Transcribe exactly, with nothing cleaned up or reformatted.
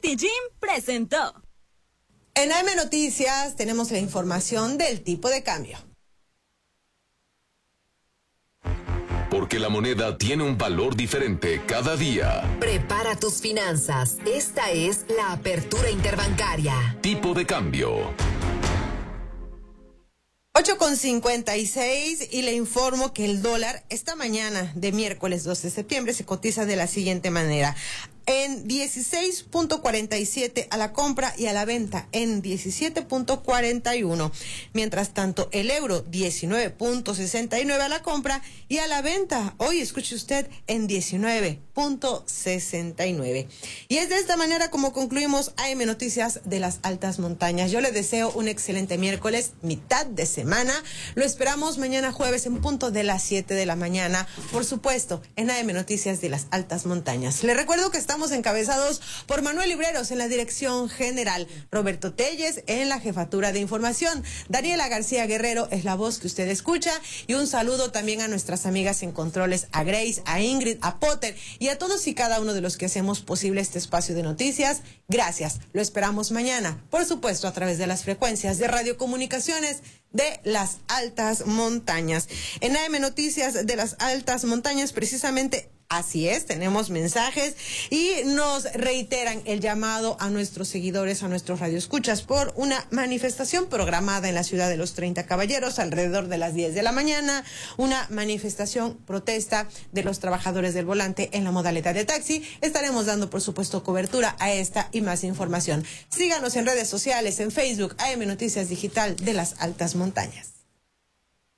Pidgin presentó. En A M Noticias tenemos la información del tipo de cambio. Porque la moneda tiene un valor diferente cada día. Prepara tus finanzas. Esta es la apertura interbancaria. Tipo de cambio. ocho con cincuenta y seis y le informo que el dólar esta mañana de miércoles dos de septiembre se cotiza de la siguiente manera. En dieciséis punto cuarenta y siete a la compra y a la venta en diecisiete punto cuarenta y uno. Mientras tanto, el euro diecinueve punto sesenta y nueve a la compra y a la venta, hoy escuche usted, en diecinueve punto sesenta y nueve. Y es de esta manera como concluimos A M Noticias de las Altas Montañas. Yo le deseo un excelente miércoles, mitad de semana. Lo esperamos mañana jueves en punto de las siete de la mañana, por supuesto, en A M Noticias de las Altas Montañas. Le recuerdo que estamos encabezados por Manuel Libreros en la dirección general, Roberto Telles en la jefatura de información, Daniela García Guerrero es la voz que usted escucha, y un saludo también a nuestras amigas en controles, a Grace, a Ingrid, a Potter y a todos y cada uno de los que hacemos posible este espacio de noticias. Gracias, lo esperamos mañana, por supuesto a través de las frecuencias de radiocomunicaciones de las Altas Montañas. En A M Noticias de las Altas Montañas, precisamente así es, tenemos mensajes y nos reiteran el llamado a nuestros seguidores, a nuestros radioescuchas, por una manifestación programada en la ciudad de los treinta Caballeros alrededor de las diez de la mañana, una manifestación protesta de los trabajadores del volante en la modalidad de taxi. Estaremos dando, por supuesto, cobertura a esta y más información. Síganos en redes sociales, en Facebook, A M Noticias Digital de las Altas Montañas.